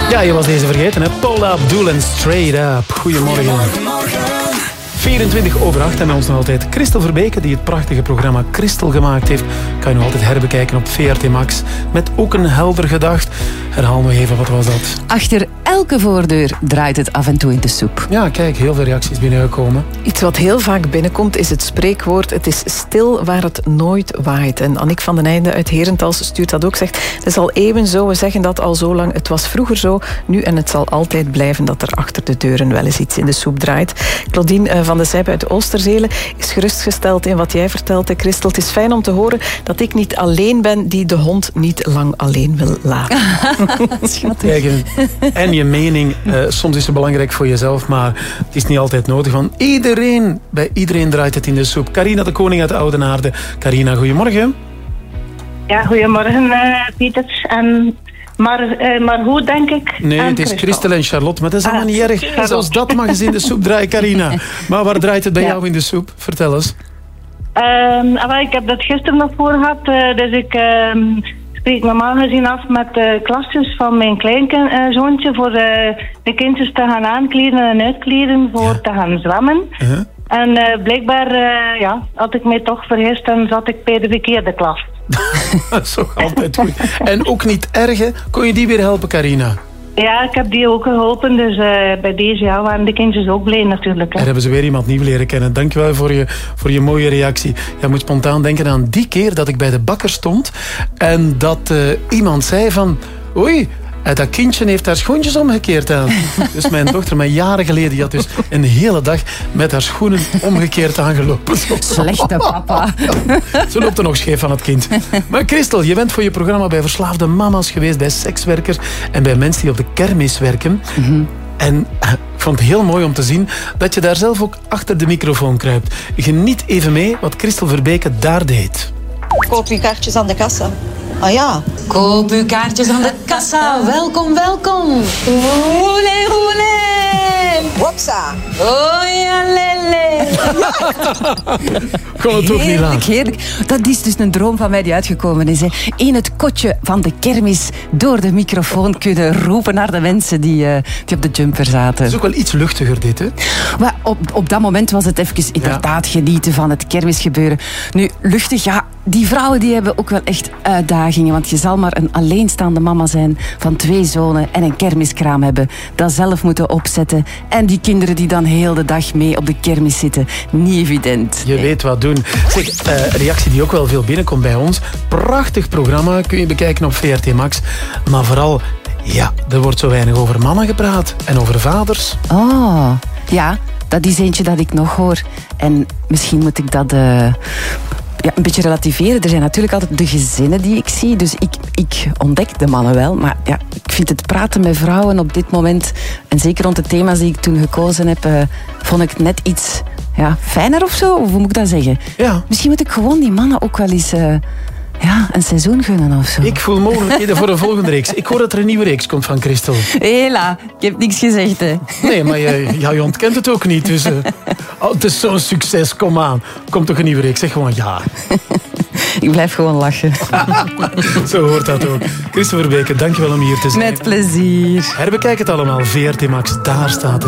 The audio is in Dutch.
Ja, je was deze vergeten, hè? Paula Abdul en Straight Up. Goedemorgen. 24/8 en bij ons nog altijd Christel Verbeke, die het prachtige programma Christel gemaakt heeft. Kan je nog altijd herbekijken op VRT Max. Met ook een helder gedacht. Herhaal nog even, wat was dat? Achter elke voordeur draait het af en toe in de soep. Ja, kijk, heel veel reacties binnengekomen. Iets wat heel vaak binnenkomt is het spreekwoord: het is stil waar het nooit waait. En Annick van den Einde uit Herentals stuurt dat ook. Zegt, het is al eeuwen zo, we zeggen dat al zo lang. Het was vroeger zo, nu en het zal altijd blijven dat er achter de deuren wel eens iets in de soep draait. Claudine van de Zijpe uit Oosterzele is gerustgesteld in wat jij vertelt, hè, Christel. Het is fijn om te horen dat ik niet alleen ben die de hond niet lang alleen wil laten. Schattig. Kijk, en je mening, soms is het belangrijk voor jezelf, maar het is niet altijd nodig. Van bij iedereen draait het in de soep. Carina de Koning uit Oudenaarde. Carina, goedemorgen. Ja, goedemorgen Pieter. Maar hoe denk ik? Nee, het is Christel en Charlotte, maar dat is allemaal niet erg. Charlotte. Zelfs dat mag eens in de soep draaien, Carina. Maar waar draait het bij jou in de soep? Vertel eens. Ik heb dat gisteren nog voor gehad, dus ik spreek normaal gezien af met de klasjes van mijn kleinzoontje voor de kindjes te gaan aankleden en uitkleden voor te gaan zwemmen. Uh-huh. En blijkbaar had ik mij toch vergist en zat ik bij de verkeerde klas. Dat is ook altijd goed. En ook niet erg, hè? Kon je die weer helpen, Carina? Ja, ik heb die ook geholpen, dus bij deze waren de kindjes ook blij natuurlijk. Hè. Er hebben ze weer iemand nieuw leren kennen. Dankjewel voor je mooie reactie. Je moet spontaan denken aan die keer dat ik bij de bakker stond en dat iemand zei van, oei, dat kindje heeft haar schoentjes omgekeerd aan. Dus mijn dochter, maar jaren geleden, die had dus een hele dag met haar schoenen omgekeerd aangelopen. Slechte papa. Ze loopt er nog scheef van het kind. Maar Christel, je bent voor je programma bij verslaafde mama's geweest, bij sekswerkers en bij mensen die op de kermis werken. Mm-hmm. En ik vond het heel mooi om te zien dat je daar zelf ook achter de microfoon kruipt. Geniet even mee wat Christel Verbeke daar deed. Koop uw kaartjes aan de kassa. Ah ja. Koop uw kaartjes aan de kassa. Welkom, welkom. Roulé, roulé. Hopsa. Oh ja, lele. Kon het ook niet aan. Heerlijk. Dat is dus een droom van mij die uitgekomen is. Hè. In het kotje van de kermis door de microfoon kunnen roepen naar de mensen die op de jumper zaten. Het is ook wel iets luchtiger dit, hè? Maar op dat moment was het even inderdaad genieten van het kermisgebeuren. Nu, luchtig, ja, die vrouwen die hebben ook wel echt uitdagingen. Want je zal maar een alleenstaande mama zijn van 2 zonen en een kermiskraam hebben. Dat zelf moeten opzetten. En die kinderen die dan heel de dag mee op de kermis zitten. Niet evident. Je weet wat doen. Zeg, een reactie die ook wel veel binnenkomt bij ons. Prachtig programma, kun je bekijken op VRT Max. Maar vooral, ja, er wordt zo weinig over mannen gepraat. En over vaders. Oh, ja, dat is eentje dat ik nog hoor. En misschien moet ik dat een beetje relativeren. Er zijn natuurlijk altijd de gezinnen die ik zie. Dus ik ontdek de mannen wel. Maar ja, ik vind het praten met vrouwen op dit moment, en zeker rond de thema's die ik toen gekozen heb, vond ik het net iets fijner of zo. Of hoe moet ik dat zeggen? Ja. Misschien moet ik gewoon die mannen ook wel eens een seizoen gunnen of zo. Ik voel mogelijkheden voor een volgende reeks. Ik hoor dat er een nieuwe reeks komt van Christel. Hela, ik heb niks gezegd, hè. Nee, maar je ontkent het ook niet. Dus het is zo'n succes, kom aan. Komt toch een nieuwe reeks, zeg gewoon ja. Ik blijf gewoon lachen. Zo hoort dat ook. Christel Verbeke, dankjewel om hier te zijn. Met plezier. Herbekijk het allemaal, VRT Max, daar staat het.